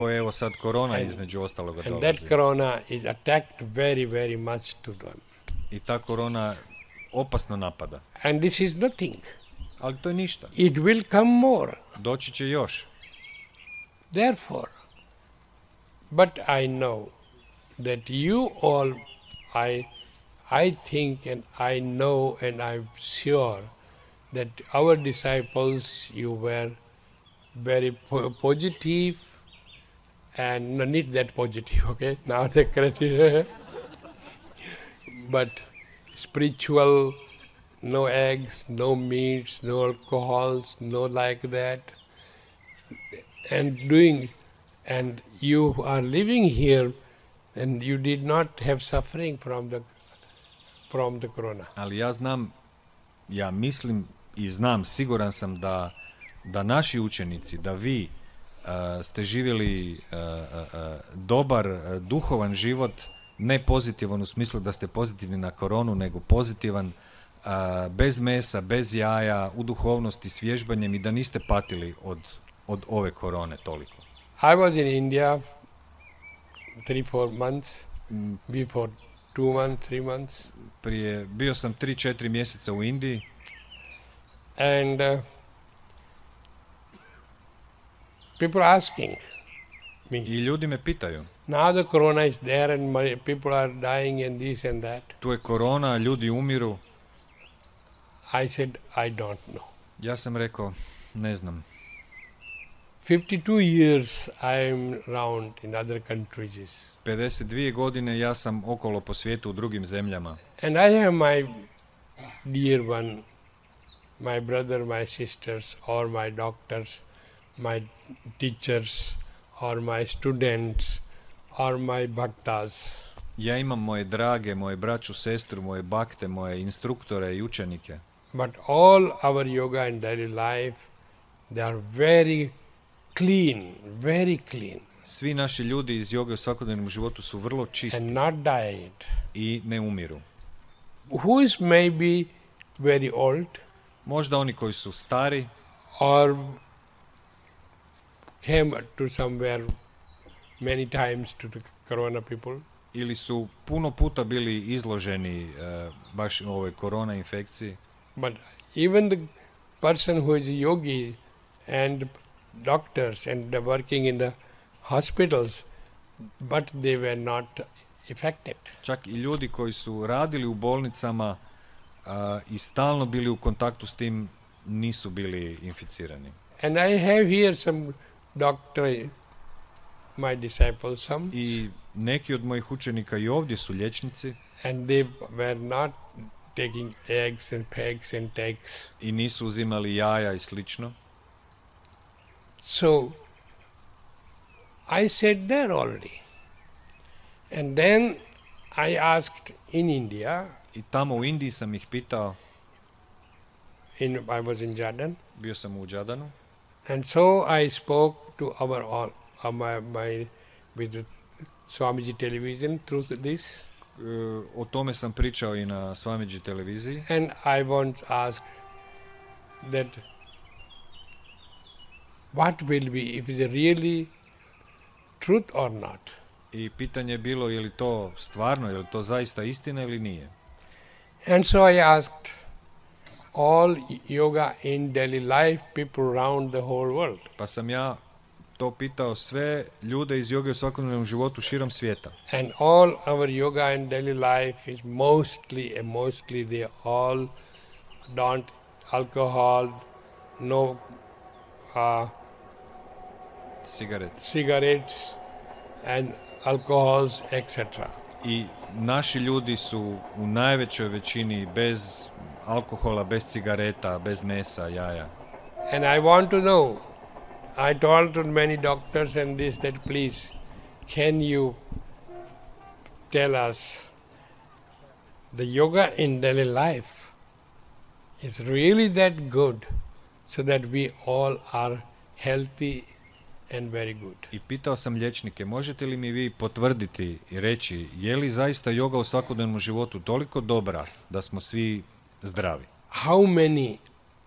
Evo sad korona između ostaloga And dolazi. that corona is attacked very, very much to them. I ta korona opasno napada. And this is nothing. Ali to je ništa. It will come more. Doći će još. Therefore, but I know that you all, I think and I know and I'm sure that our disciples, you were very positive and no need that positive, okay? Now they correct it. But spiritual, no eggs, no meats, no alcohols, no like that. And you are living here and you did not have suffering from the corona. Ali ja mislim i znam, siguran sam da naši učenici, da vi ste živjeli dobar, duhovan život, ne pozitivan u smislu da ste pozitivni na koronu, nego pozitivan, bez mesa, bez jaja, u duhovnosti, s vježbanjem i da niste patili od ove korone toliko. I was in India 3-4 months, before 2 months, 3 months. Bio sam 3-4 mjeseca u Indiji. And people asking me. I ljudi me pitaju. Now the corona is there and people are dying and this and that. Tu je korona, ljudi umiru. I said, I don't know. Ja sam rekao, ne znam. 52 years I am around in other countries. 52 godine ja sam okolo po svijetu u drugim zemljama. And I have my dear one, my brother, my sisters, or my doctors, my teachers, or my students, or my bhaktas. Ja imam moje drage, moje braću, sestru, moje bakte, moje instruktore i učenike. But all our yoga and daily life, they are very clean, very clean. Svi naši ljudi iz joge u svakodnevnom životu su vrlo čisti. And not died. I ne umiru. Who is maybe very old? Možda oni koji su stari. Or came to somewhere many times to the corona people. Ili su puno puta bili izloženi baš ovoj korona infekciji. But even the person who is a yogi and doctors and they're working in the hospitals, but they were not affected. Čak i ljudi koji su radili u bolnicama i stalno bili u kontaktu s tim nisu bili inficirani. And I have here some doctor, my disciples, some. I neki od mojih učenika i ovdje su liječnici. And they were not taking eggs and pegs and takes. I nisu uzimali jaja i slično. So I sat there already. And then I asked in India. I tamo u Indiji sam ih pitao. I was in Jordan. Bio sam u Jordanu. And so I spoke to with Swamiji television through this. O tome sam pričao i na Swamiji televiziji. And I once asked that what will be, if it is really truth or not. I pitanje je bilo je li to stvarno, je li to zaista istina ili nije. And so I asked all yoga in daily life people around the whole world. Pa sam ja to pitao sve ljude iz joge u svakodnevnom životu širom svijeta. And all our yoga and daily life is mostly they all don't alcohol, no cigarettes and alcohols, etc. I naši ljudi su u najvećoj većini bez alkohola, bez cigareta, bez mesa, jaja. And I want to know, I told to many doctors and this that please, can you tell us the yoga in daily life is really that good so that we all are healthy and very good. I pitao sam liječnike, možete li mi vi potvrditi i reći, je li zaista joga u svakodnevnom životu toliko dobra da smo svi zdravi? How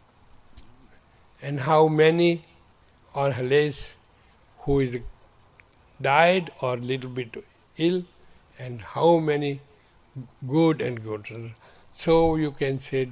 many or less who is died or little bit ill, and how many good and good. So you can say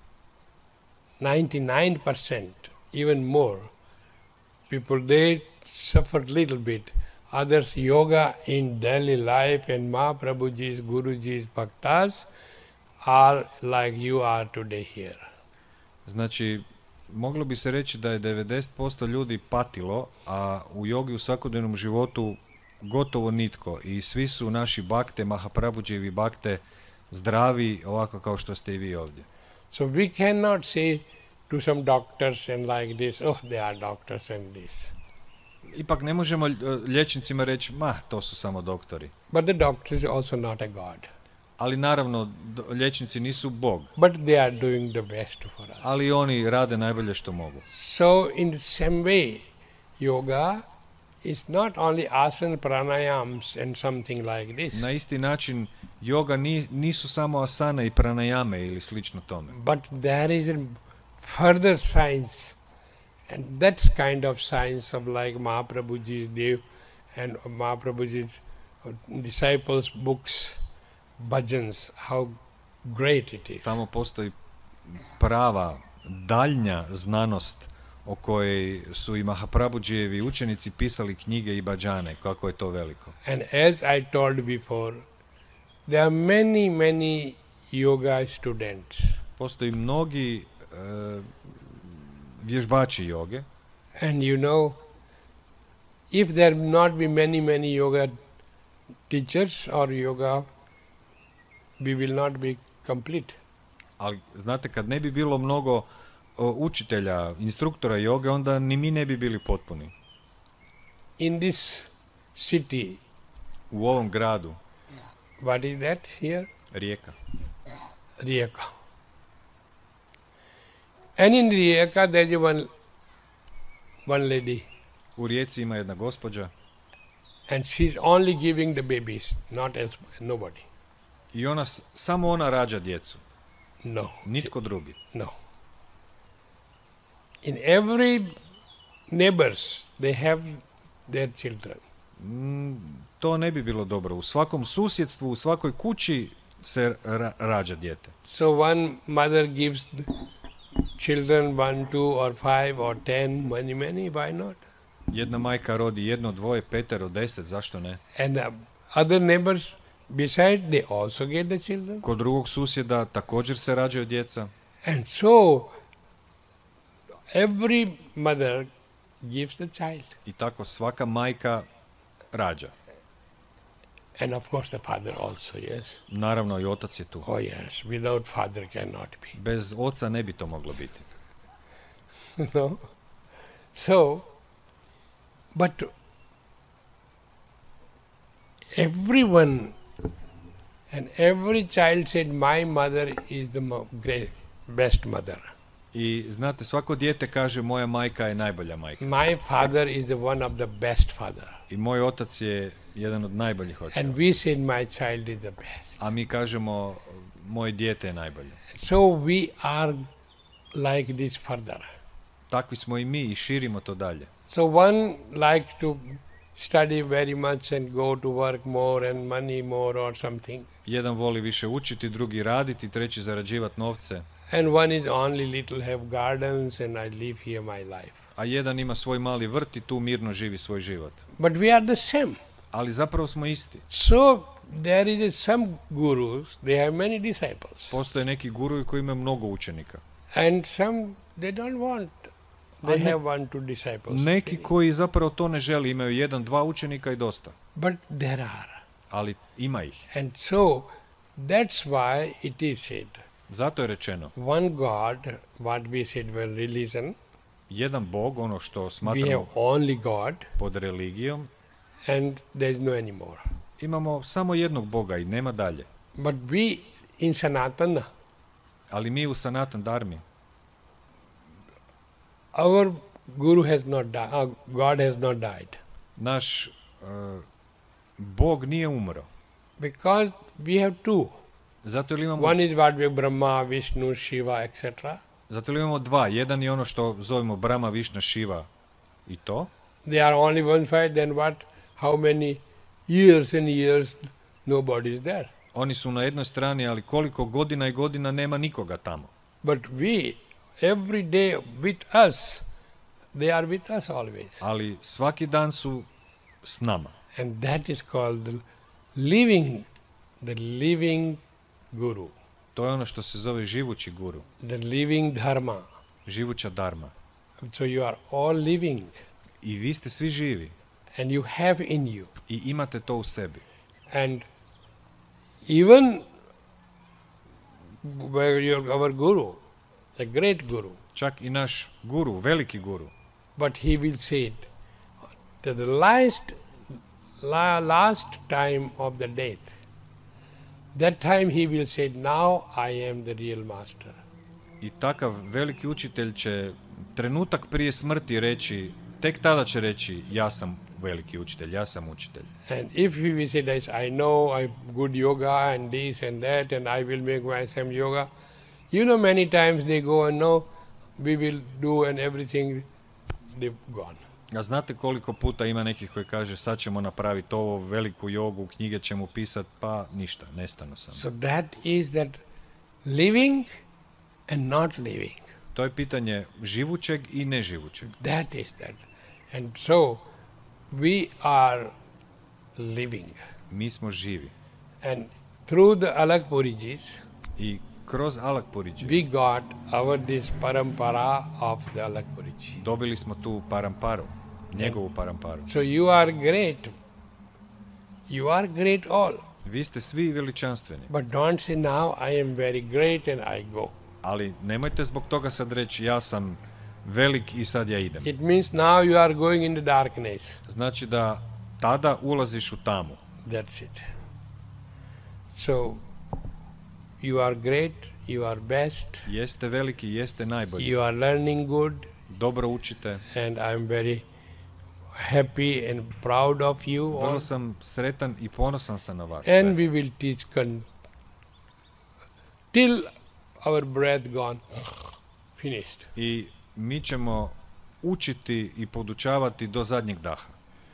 99%, even more, people they suffer little bit. Others yoga in daily life and Mahaprabhuji's, Guruji's bhaktas are like you are today here. Znači, moglo bi se reći da je 90% ljudi patilo, a u jogi u svakodnevnom životu gotovo nitko. I svi su naši bhakte, Mahaprabhujijevi bhakte, zdravi, ovako kao što ste i vi ovdje. So we cannot say to some doctors and like this, oh, they are doctors and this. Ipak ne možemo liječnicima reći, to su samo doktori. But the doctor is also not a God. Ali naravno, liječnici nisu Bog. But they are doing the best for us. Ali oni rade najbolje što mogu. So in the same way, yoga is not only asana, pranayams and something like this. Na isti način, yoga nisu samo asana i pranayame ili slično tome. But there is a further science, and that's kind of science of like Mahaprabhuji's Dev and Mahaprabhuji's disciples' books, bhajans, how great it is. Tamo postoji prava, daljnja znanost o kojoj su i Mahaprabhujijevi učenici pisali knjige i bhajane, kako je to veliko. And as I told before, there are many yoga students. Postoji mnogi vježbači joge. And you know, if there not be many yoga teachers or yoga, we will not be complete. Ali znate, kad ne bi bilo mnogo učitelja, instruktora joge, onda ni mi ne bi bili potpuni. In this city, u ovom gradu, what is that here? Rijeka. Rijeka. And in Rijeka there is one lady. U Rijeci ima jedna gospođa. And she's only giving the babies, not else, nobody. I samo ona rađa djecu. No. Nitko drugi. No. In every neighbors they have their children. To ne bi bilo dobro. U svakom susjedstvu, u svakoj kući se rađa dijete. So one mother gives children 1, 2 or 5 or 10, many, why not? Jedna majka rodi 1, 2, 5, 10, zašto ne? And other neighbors beside they also get the children. Kod drugog susjeda također se rađaju djeca. And so every mother gives the child. I tako svaka majka rađa. And of course the father also, yes. Naravno i otac je tu. Oh yes, without father cannot be. Bez oca ne bi to moglo biti. No. So, but everyone and every child said, my mother is the great, best mother. I znate, svako dijete kaže, moja majka je najbolja majka. My father is the one of the best father. I moj otac je jedan od najboljih očeva. And we said, my child is the best. A mi kažemo, moje dijete je najbolje. So we are like this further. Takvi smo i mi i širimo to dalje. So one likes to study very much and go to work more and money more or something. Jedan voli više učiti, drugi raditi, treći zarađivati novce. And one is only little have gardens and I live here my life. A jedan ima svoj mali vrt i tu mirno živi svoj život. But we are the same. Ali zapravo smo isti. So there is some gurus, they have many disciples. Postoje neki guruji koji imaju mnogo učenika. And some they don't want. They have 1, 2 disciples. Neki koji zapravo to ne želi, imaju 1, 2 učenika i dosta. But there are. Ali ima ih. And so that's why it is said. Zato je rečeno. One God, what we said, well, religion. Jedan Bog, ono što We smatramo have only God. pod religijom. And there is no anymore. Imamo samo jednog Boga i nema dalje. But we in Sanatana, Ali mi u Sanatan Dharmi, our Guru has not died, God has not died. naš Bog nije umro. Because we have two. Zato jer imamo, One is what we Brahma, Vishnu, Shiva, etc. zato jer imamo 2. Jedan je ono što zovemo Brahma, Višna, Šiva i to. They are only one side, then what? how many years and years nobody is there. Oni su na jednoj strani, ali koliko godina i godina nema nikoga tamo. But we, every day with us, they are with us always. Ali svaki dan su s nama. And that is called the living guru, To je ono što se zove živući guru, the living dharma. živuća dharma. So you are all living I vi ste svi živi and you have in you. i imate to u sebi. And even our guru, the great guru, Čak i naš guru, veliki guru, but he will say it, that the last time of the death, that time he will say, now I am the real master. i takav veliki učitelj će trenutak prije smrti reći, tek tada će reći, ja sam veliki učitelj, ja sam učitelj. And if he will say this, I know I'm good yoga and this and that and I will make myself yoga, you know many times they go and no, we will do and everything, they've gone. A znate koliko puta ima nekih koji kaže, sad ćemo napraviti ovo, veliku jogu, knjige ćemo pisati, pa ništa, nestanu sam. So that is that living and not living. To je pitanje živućeg i neživućeg. That is that. And so we are living. Mi smo živi. And through the Alakpurijis, I kroz Alakpuriđe we got our this parampara of the Alakpuriji. dobili smo tu paramparu, njegovu paramparu. So you are great. You are great all. Vi ste svi veličanstveni, But don't say now I am very great and I go. ali nemojte zbog toga sad reći, ja sam velik i sad ja idem. It means now you are going in the darkness. Znači da tada ulaziš u tamu. That's it. So you are great, you are best, Jeste veliki, jeste najbolji. you are learning good, Dobro učite. and I am very happy and proud of you. Vrlo sam sretan i ponosan sam na vas. And sve. we will teach till our breath gone, finished. I mi ćemo učiti i podučavati do zadnjeg daha.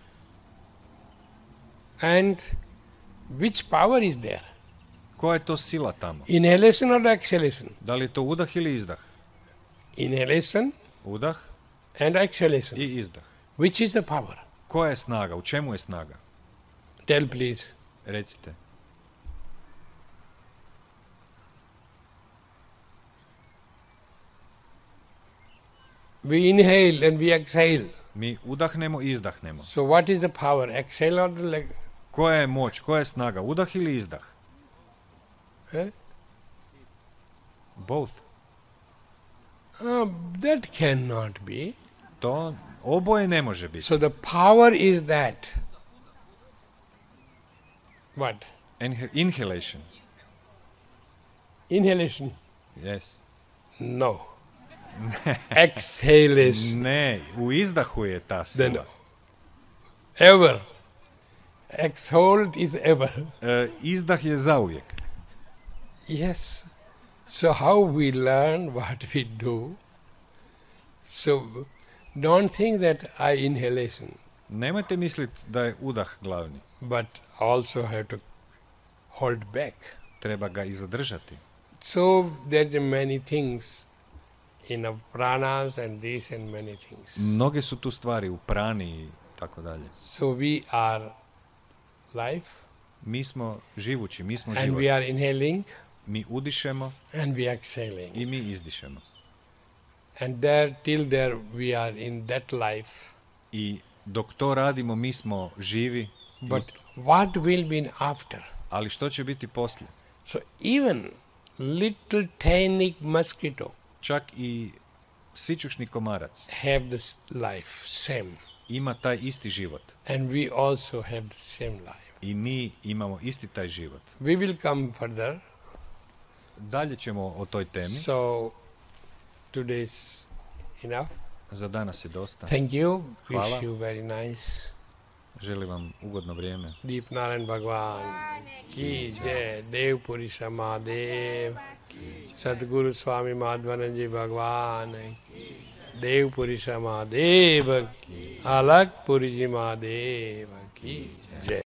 And which power is there? Koja je to sila tamo? Inhalation or exhalation? Da li je to udah ili izdah? Inhalation Udah and exhalation. i izdah. Which is the power? Koja je snaga? U čemu je snaga? Tell please. Recite. We inhale and we exhale. Mi udahnemo i izdahnemo. So what is the power? Exhale or the leg? Koja je moć? Koja je snaga? Udah ili izdah? Eh? Both. That cannot be. To oboje ne može biti. So the power is that. What? Inhalation. Inhalation? Yes. No. Exhalation. Ne, u izdahu je ta Then sila. ever. Exhaled is ever. Izdah je zauvijek. Yes. So how we learn what we do. So don't think that I inhalation, Nemojte misliti da je udah glavni. but also have to hold back. Treba ga i zadržati. So there are many things in our pranas and this and many things. Mnoge su tu stvari u prani i tako dalje. So we are life Mi smo živući, mi smo and život. we are inhaling Mi udišemo and we are exhaling. i mi izdišemo. And there till there we are in that life. I dok to radimo, mi smo živi, But what will be after? ali što će biti poslije? So even little tiny mosquito Čak i sićušni komarac have this life, same. ima taj isti život. And we also have the same life. I mi imamo isti taj život. We will come further. Dalje ćemo o toj temi. So today's enough. Za danas je dosta. Thank you. Hvala. Wish you very nice. Želim vam ugodno vrijeme. Deep Narayan Bhagwan ki jai, Dev Puri Samadev, Sadguru Swami Madhvananji Bhagwan, Dev Puri Samadev, Alak Puri Ji Mahadev. ki jai.